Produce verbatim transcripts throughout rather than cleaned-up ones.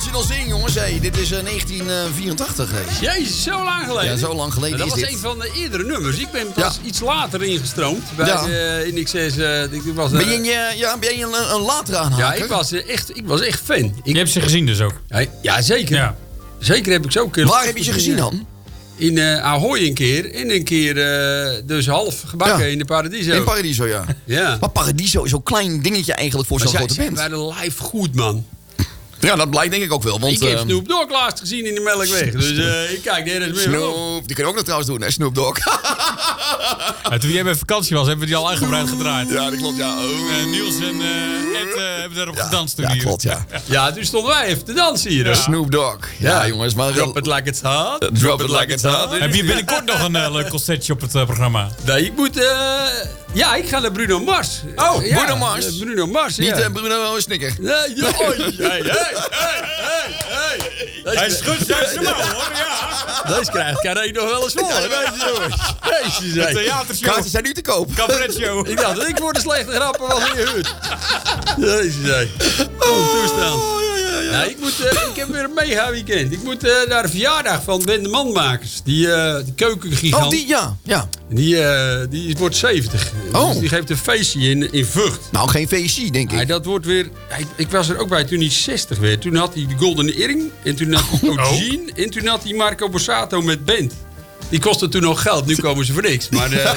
in al zin, jongens. Hey, dit is uh, negentien vierentachtig. Hey. Jezus, zo lang geleden. Ja, zo lang geleden dat is was dit. een van de eerdere nummers. Ik ben pas Ja. iets later ingestroomd. Bij Ja. de, in X S. Uh, ik was, uh, Ben je, een, uh, ja, ben je een, een latere aanhaker? ja, ik was, uh, echt, ik was echt fan. Ik, Je hebt ze gezien dus ook. ja, ja, zeker. Ja. Zeker heb ik zo kunnen. Waar heb je ze gezien dan? In uh, Ahoy een keer. En een keer uh, dus half gebakken Ja. in de Paradiso. In Paradiso, ja. Ja. Maar Paradiso is zo'n klein dingetje eigenlijk voor Maar zo'n zij, grote zij band. waren live goed, man. Ja, dat blijkt denk ik ook wel. Want, ik heb uh, Snoop Dogg laatst gezien in de Melkweg. Dus uh, ik kijk nergens meer op. Snoop, die kun je ook nog trouwens doen, hè? Snoop Dogg. Ja, toen jij bij vakantie was, hebben we die al uitgebreid gedraaid. Ja, dat klopt, ja. Oh. Uh, Niels en uh, Ed uh, hebben daarop gedanst toen Ja, hier. klopt, ja. Ja, toen stonden wij even te dansen hier. Ja. dus. Snoop Dogg. Ja, jongens, maar... Drop it like it's hot. Drop it like it's hot. Heb je binnenkort nog een uh, leuk concertje op het uh, programma? Nee, ik moet... Uh, ja, ik ga naar Bruno Mars. Oh, ja, Bruno Mars. uh, Bruno Mars, Niet ja. uh, Bruno Snikker. Nee, ja, oh, hey, hey, hey, hey, hey. Hij schudt zijn mouw, hoor. Ja. Deze krijgt Carré nog wel eens vol. hè, deze jongens. Jezus, De hey. theatershow. Kaartjes zijn nu te koop. Cabaret-show. Ik dacht dat ik voor de slechte grappen was ingehuurd. Jezus, hey. Oh, toestand. Nou, ik, moet, uh, ik heb weer een mega weekend. Ik moet uh, naar de verjaardag van Ben de Manmakers. Die, uh, die keukengigant. Oh, die, ja. ja. Die, uh, die wordt zeventig. Oh. Dus die geeft een feestje in, in Vught. Nou, geen feestje, denk Ja, ik. dat wordt weer... ja, Ik, ik was er ook bij toen hij zestig werd. Toen had hij de Golden Earring. En toen had hij Eugene. En toen had hij Marco Borsato met band. Die kostte toen nog geld. Nu komen ze voor niks. Maar... Uh,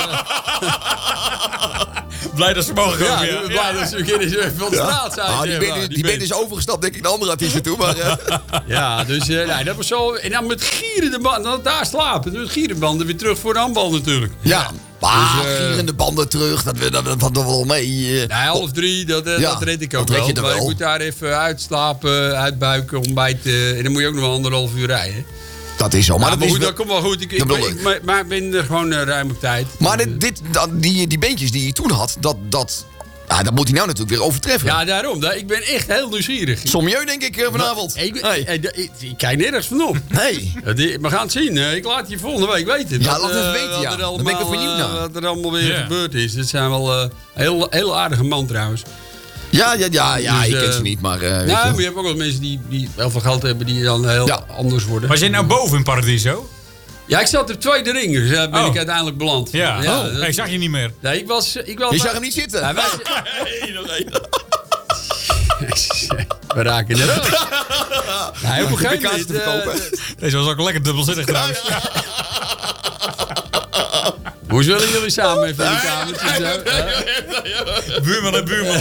Blij dat ze mogen ja, komen. ik ben blij dat ze beginnen van de straat zijn. Ah, die zeg band maar. is, Die die band band. is overgestapt, denk ik, naar andere artiesten toe. Maar, uh, Ja, dus uh, nee, dat was zo... En dan met gierende banden. Daar slapen. Met gierende banden weer terug voor de handbal natuurlijk. ja, maar Dus, uh, gierende banden terug, dat, dat, dat valt toch wel mee. Uh, Nee, half drie, dat, uh, Ja, dat red ik dat ook red wel. je er Maar wel. ik moet daar even uitslapen, uitbuiken, ontbijten. En dan moet je ook nog wel anderhalf uur rijden. dat is zo. Maar, Maar, dat maar is goed, wel- dat komt wel goed. Ik, ik, dat bedoel ik, ik. maar, maar ik ben er gewoon uh, ruim op tijd. maar dit, dit, dat, die, die beentjes die hij toen had, dat, dat, ja, dat moet hij nou natuurlijk weer overtreffen. Ja, daarom. Da- Ik ben echt heel nieuwsgierig. Sommieu, denk ik, uh, vanavond. Ik, ik, Hey. ik, ik, ik kijk nergens van op. Hey. Ja, die- We gaan het zien. Uh, Ik laat je volgende week weten. Ja, Wat, laat het uh, weten, wat ja. er Daar ben ik wel allemaal, benieuwd uh, naar. Wat er allemaal weer Ja. gebeurd is. Het zijn wel uh, heel, heel aardige man trouwens. Ja, ja, ja, ja Dus, ik ken uh, ze niet, maar... Uh, weet Ja, je. maar je hebt ook wel mensen die, die heel veel geld hebben die dan heel Ja. anders worden. Was jij nou boven in Paradiso? Ja, ik zat op tweede ring, dus daar ben Oh. ik uiteindelijk beland. Ja. ja Oh, dat- ik zag je niet meer. Nee, ik was... Ik was Je zag hem niet zitten. Ja, wij- Hey, nog één. We raken er ook. Ja, op een Ik heb gegeven kaartjes te moment... verkopen. eh, Deze was ook lekker dubbelzinnig trouwens. Hoe zullen jullie samen even in de kamertje zo? hè? Buurman en buurman.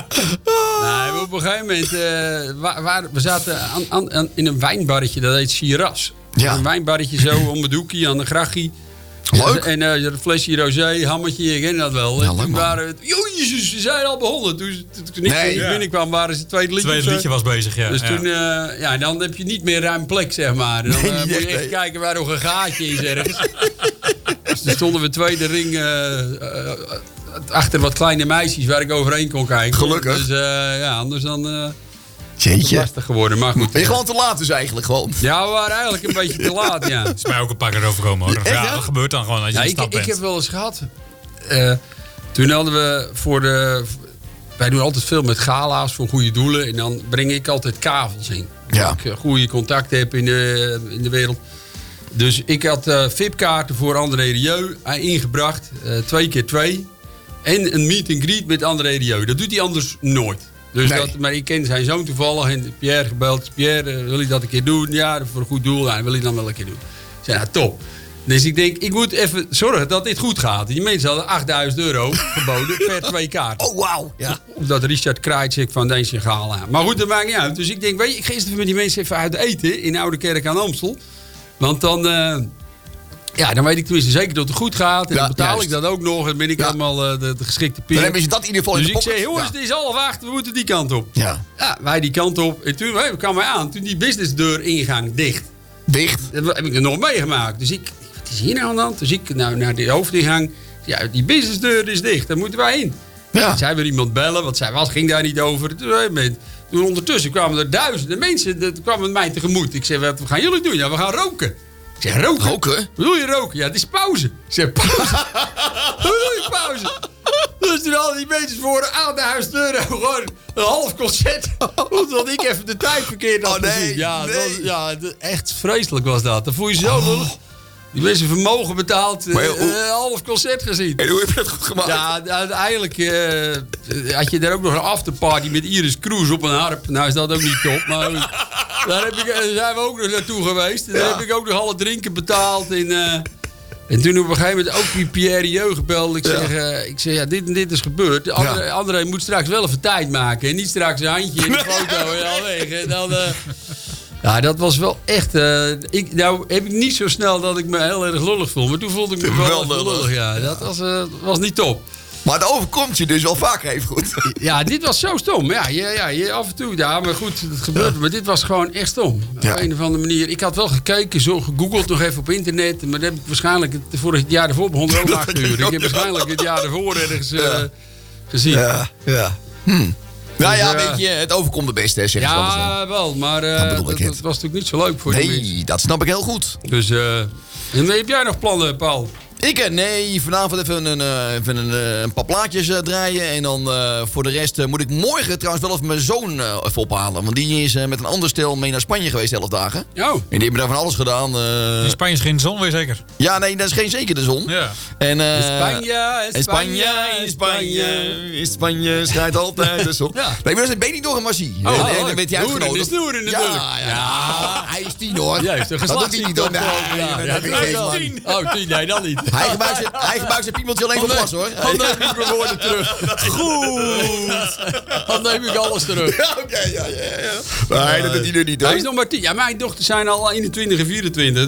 Nee, op een gegeven moment... eh, wa- waar, we zaten aan, aan, aan- in een wijnbarretje, dat heet Shiraz. Ja. Een wijnbarretje zo om het hoekje aan de grachie. Leuk. En uh, een flesje rosé, hammetje, ik ken dat wel. Ja, En leuk, toen man. waren het... Jezus, ze zijn al begonnen. Toen, toen, toen ik Nee. nee, binnenkwam waren ze het tweede liedje. Het tweede of zo. liedje was bezig, ja. Dus ja. toen, uh, ja, dan heb je niet meer ruim plek, zeg maar. Dan uh, Nee, moet niet je echt, echt nee. kijken waar nog een gaatje is ergens. Dus toen stonden we tweede ring uh, uh, achter wat kleine meisjes waar ik overheen kon kijken. Gelukkig. Dus uh, ja, anders dan uh, is het Jeetje. lastig geworden. Maar goed. Ben je gewoon te laat dus eigenlijk gewoon? Ja, we waren eigenlijk een beetje te laat, ja. is mij ook een paar keer overkomen hoor. Echt, Ja, hè? dat gebeurt dan gewoon als je Ja, in de ik, stad ik bent. heb wel eens gehad. Uh, toen hadden we voor de... Wij doen altijd veel met gala's voor goede doelen. En dan breng ik altijd kavels in. Ja. Dat ik uh, goede contacten heb in de, in de wereld. Dus ik had uh, V I P-kaarten voor André Rieu uh, ingebracht. Uh, twee keer twee. En een meet and greet met André Rieu. Dat doet hij anders nooit. Dus Nee. dat, maar ik ken zijn zoon toevallig. En Pierre gebeld. Pierre, uh, wil je dat een keer doen? Ja, voor een goed doel. Ja, wil je dan wel een keer doen. Ik zei, nou, top. Dus ik denk, ik moet even zorgen dat dit goed gaat. Die mensen hadden achtduizend euro geboden per twee kaarten. Oh, wauw. Ja. Omdat Richard Krajicek van deze gala. Maar goed, dat maakt niet uit. Dus ik denk, weet je, ik ga eerst even met die mensen even uit eten in Oude Kerk aan Amstel. Want dan, uh, ja, dan weet ik tenminste zeker dat het goed gaat. En Ja, dan betaal juist. ik dat ook nog. En dan ben ik Ja. allemaal uh, de, de geschikte Dan pier. hebben ze dat in ieder geval Dus in de ik pocket. zei, jongens, Ja. het is half acht, we moeten die kant op. Ja. Ja, wij die kant op. En toen hey, kwam hij aan, toen die businessdeur ingang dicht. Dicht. Dat heb ik er nog meegemaakt. Dus ik, wat is hier nou aan de hand? Dus ik nou, naar de hoofdingang. Ja, die businessdeur is dicht, daar moeten wij in. Ja. Zij weer iemand bellen, want zij was, ging daar niet over. Toen, hey, toen ondertussen kwamen er duizenden mensen dat kwamen mij tegemoet. Ik zei, wat gaan jullie doen? Ja, we gaan roken. Ik zeg, roken? Roken? Wat bedoel je roken? Ja, het is pauze. Ik zeg, pauze? Wat bedoel je pauze? Dus toen hadden die mensen voor achtduizend euro gewoon een half concert. Omdat ik even de tijd verkeerd had Oh, nee, gezien. Ja, nee. dat was, ja, dat- echt vreselijk was dat. Dan voel je je zo lullig. Die mensen vermogen betaald, Maar eh, hoe- een half concert gezien. En hoe heb je dat goed gemaakt? Ja, uiteindelijk eh, had je daar ook nog een afterparty met Iris Kroes op een harp. Nou is dat ook niet top, maar goed. Daar, heb ik, daar zijn we ook nog naartoe geweest. Daar Ja. heb ik ook nog alle drinken betaald. En, eh, en toen op een gegeven moment ook die Pierre Jeugd gebeld. Ik Ja. zeg, eh, ik zeg ja, dit en dit is gebeurd. De André, Ja. André moet straks wel even tijd maken. En niet straks een handje in de foto en al weg. En dan... eh, ja, dat was wel echt... eh, ik, nou heb ik niet zo snel dat ik me heel erg lullig voel. Maar toen voelde ik me wel, Wel echt lullig. lullig. Ja, dat was, eh, was niet top. Maar het overkomt je dus wel vaker even goed. Ja, dit was zo stom. Ja, ja, ja je, af en toe, ja, maar goed, het gebeurt. Maar dit was gewoon echt stom. Ja. Op een of andere manier. Ik had wel gekeken, zo gegoogeld nog even op internet. Maar dat heb ik waarschijnlijk het vorig jaar ervoor begon er ook Dat acht heb uur. ik Ik ook heb nog. waarschijnlijk het jaar ervoor ergens eh, Ja. gezien. Ja, ja. Hm. Nou Dus, ja, eh, weet je, het overkomt de beste, hè, zeggen ze wel eens, hè. Ja, wel. Maar eh, Dat bedoel dat, ik het. dat was natuurlijk niet zo leuk voor die mensen. Nee, dat snap ik heel goed. Dus, eh, en heb jij nog plannen, Paul? Ik, eh, nee, vanavond even een, eh, even een, eh, een paar plaatjes eh, draaien. En dan eh, voor de rest eh, moet ik morgen trouwens wel even mijn zoon eh, even ophalen. Want die is eh, met een ander stel mee naar Spanje geweest, elf dagen. Oh, En die hebben daar van alles gedaan. eh. In Spanje is geen zon weer zeker. ja, nee, dat is geen zeker de zon. Ja. En, eh, Spanje, in Spanje, in Spanje, in Spanje schijnt altijd de zon. Ja. Nee, maar dat is Benny door een massie. Oh, en, oh, en oh. dan werd hij Loeren uitgenodigd. is loeren ja, natuurlijk. ja, ja. Hij is tien hoor. juist. Een Dat doet hij niet hoor. Nee, geslachtsziekte. dat Ja, heb ik ja, geen ja. man. Oh, tien, nee, dan niet. Hij gebruikt zijn, hij gebruikt zijn piemeltje alleen voor glas hoor. Dan neem ik mijn woorden terug. Goed. Dan neem ik alles terug. Ja, oké, ja, ja, ja. Nee, dat doet hij er niet hoor. Hij is nog maar tien. Ja, mijn dochters zijn al eenentwintig en vierentwintig.